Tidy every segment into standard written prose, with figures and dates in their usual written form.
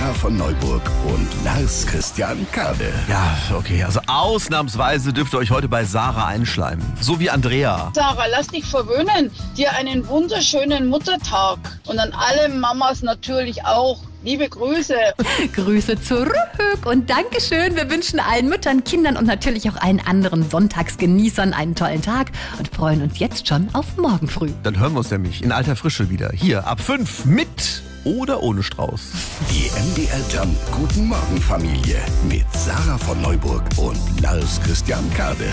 Sarah von Neuburg und Lars Christian Kade. Ja, okay, also ausnahmsweise dürft ihr euch heute bei Sarah einschleimen. So wie Andrea. Sarah, lass dich verwöhnen. Dir einen wunderschönen Muttertag. Und an alle Mamas natürlich auch. Liebe Grüße. Grüße zurück und Dankeschön. Wir wünschen allen Müttern, Kindern und natürlich auch allen anderen Sonntagsgenießern einen tollen Tag und freuen uns jetzt schon auf morgen früh. Dann hören wir uns nämlich in alter Frische wieder. Hier ab 5 mit oder ohne Strauß. Die MDR Jump Guten Morgen Familie mit Sarah von Neuburg und Lars Christian Kade.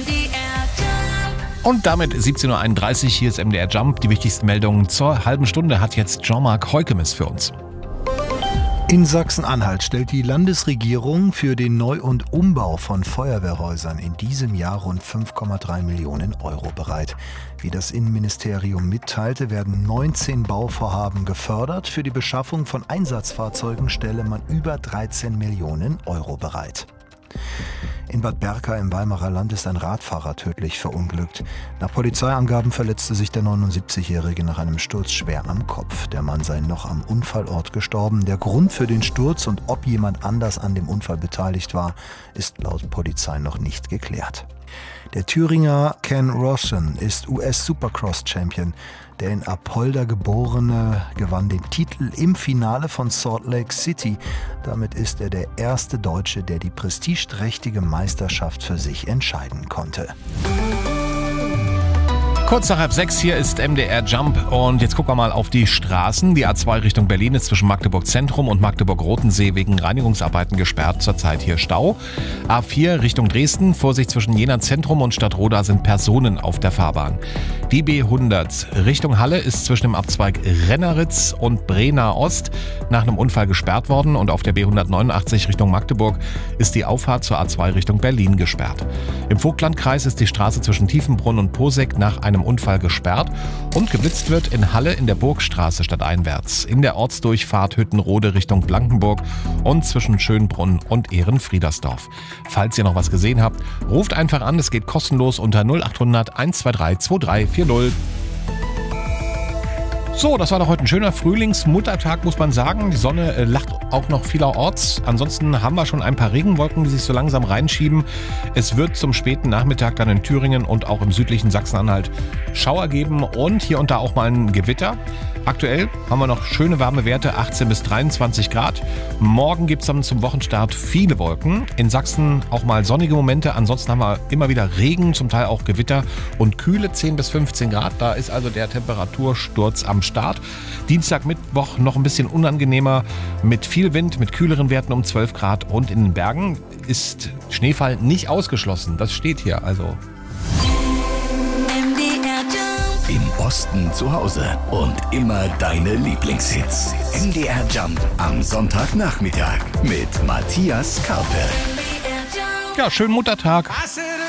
Und damit 17.31 Uhr, hier ist MDR Jump. Die wichtigsten Meldungen zur halben Stunde hat jetzt Jean-Marc Heukemes für uns. In Sachsen-Anhalt stellt die Landesregierung für den Neu- und Umbau von Feuerwehrhäusern in diesem Jahr rund 5,3 Millionen Euro bereit. Wie das Innenministerium mitteilte, werden 19 Bauvorhaben gefördert. Für die Beschaffung von Einsatzfahrzeugen stelle man über 13 Millionen Euro bereit. In Bad Berka im Weimarer Land ist ein Radfahrer tödlich verunglückt. Nach Polizeiangaben verletzte sich der 79-Jährige nach einem Sturz schwer am Kopf. Der Mann sei noch am Unfallort gestorben. Der Grund für den Sturz und ob jemand anders an dem Unfall beteiligt war, ist laut Polizei noch nicht geklärt. Der Thüringer Ken Roshan ist US-Supercross-Champion. Der in Apolda geborene gewann den Titel im Finale von Salt Lake City. Damit ist er der erste Deutsche, der die prestigeträchtige Meisterschaft für sich entscheiden konnte. Kurz nach 5:30, hier ist MDR Jump und jetzt gucken wir mal auf die Straßen. Die A2 Richtung Berlin ist zwischen Magdeburg Zentrum und Magdeburg-Rotensee wegen Reinigungsarbeiten gesperrt. Zurzeit hier Stau. A4 Richtung Dresden, Vorsicht zwischen Jena Zentrum und Stadtroda sind Personen auf der Fahrbahn. Die B100 Richtung Halle ist zwischen dem Abzweig Renneritz und Brena Ost nach einem Unfall gesperrt worden und auf der B189 Richtung Magdeburg ist die Auffahrt zur A2 Richtung Berlin gesperrt. Im Vogtlandkreis ist die Straße zwischen Tiefenbrunn und Poseck nach einem Unfall gesperrt und geblitzt wird in Halle in der Burgstraße stadteinwärts. In der Ortsdurchfahrt Hüttenrode Richtung Blankenburg und zwischen Schönbrunn und Ehrenfriedersdorf. Falls ihr noch was gesehen habt, ruft einfach an, es geht kostenlos unter 0800 123 2340. So, das war doch heute ein schöner Frühlingsmuttertag, muss man sagen. Die Sonne lacht auch noch vielerorts. Ansonsten haben wir schon ein paar Regenwolken, die sich so langsam reinschieben. Es wird zum späten Nachmittag dann in Thüringen und auch im südlichen Sachsen-Anhalt Schauer geben und hier und da auch mal ein Gewitter. Aktuell haben wir noch schöne warme Werte, 18 bis 23 Grad. Morgen gibt es dann zum Wochenstart viele Wolken. In Sachsen auch mal sonnige Momente. Ansonsten haben wir immer wieder Regen, zum Teil auch Gewitter und kühle 10 bis 15 Grad. Da ist also der Temperatursturz am Start. Dienstag, Mittwoch noch ein bisschen unangenehmer mit viel Wind, mit kühleren Werten um 12 Grad. Und in den Bergen ist Schneefall nicht ausgeschlossen. Das steht hier also. Im Osten zu Hause und immer deine Lieblingshits. MDR Jump am Sonntagnachmittag mit Matthias Karpe. Ja, schönen Muttertag.